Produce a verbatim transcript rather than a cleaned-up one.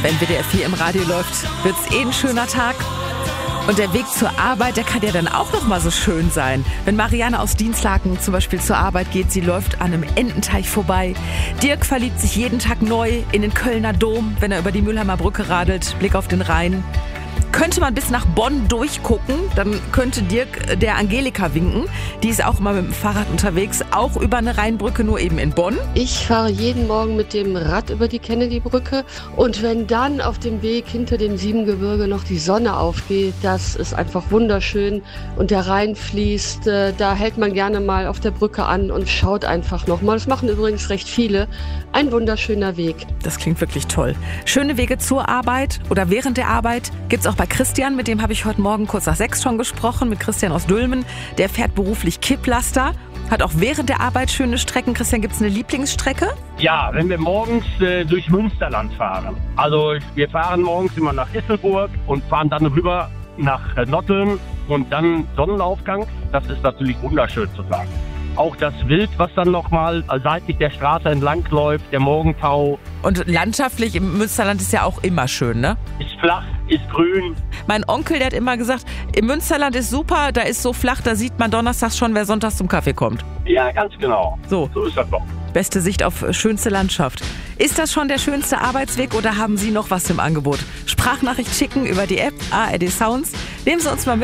Wenn W D R vier im Radio läuft, wird's eh ein schöner Tag. Und der Weg zur Arbeit, der kann ja dann auch noch mal so schön sein. Wenn Marianne aus Dienstlaken zum Beispiel zur Arbeit geht, sie läuft an einem Ententeich vorbei. Dirk verliebt sich jeden Tag neu in den Kölner Dom, wenn er über die Mülheimer Brücke radelt, Blick auf den Rhein. Könnte man bis nach Bonn durchgucken, dann könnte Dirk der Angelika winken. Die ist auch immer mit dem Fahrrad unterwegs, auch über eine Rheinbrücke, nur eben in Bonn. Ich fahre jeden Morgen mit dem Rad über die Kennedy-Brücke. Und wenn dann auf dem Weg hinter dem Siebengebirge noch die Sonne aufgeht, das ist einfach wunderschön. Und der Rhein fließt, da hält man gerne mal auf der Brücke an und schaut einfach nochmal. Das machen übrigens recht viele. Ein wunderschöner Weg. Das klingt wirklich toll. Schöne Wege zur Arbeit oder während der Arbeit gibt's auch bei Christian, mit dem habe ich heute Morgen kurz nach sechs schon gesprochen, mit Christian aus Dülmen. Der fährt beruflich Kipplaster, hat auch während der Arbeit schöne Strecken. Christian, gibt's eine Lieblingsstrecke? Ja, wenn wir morgens äh, durch Münsterland fahren. Also wir fahren morgens immer nach Isselburg und fahren dann rüber nach äh, Notteln und dann Sonnenaufgang. Das ist natürlich wunderschön zu sagen. Auch das Wild, was dann nochmal seitlich der Straße entlang läuft, der Morgentau. Und landschaftlich im Münsterland ist ja auch immer schön, ne? Ist flach, ist grün. Mein Onkel, der hat immer gesagt, im Münsterland ist super, da ist so flach, da sieht man donnerstags schon, wer sonntags zum Kaffee kommt. Ja, ganz genau. So, so ist das doch. Beste Sicht auf schönste Landschaft. Ist das schon der schönste Arbeitsweg oder haben Sie noch was im Angebot? Sprachnachricht schicken über die App A R D Sounds. Nehmen Sie uns mal mit.